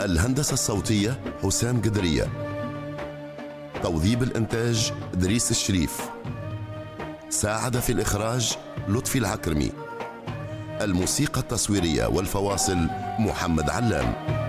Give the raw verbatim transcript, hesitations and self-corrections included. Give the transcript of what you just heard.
الهندسة الصوتية حسام قدرية. توظيب الإنتاج دريس الشريف. ساعد في الإخراج لطفي العكرمي. الموسيقى التصويرية والفواصل محمد علام.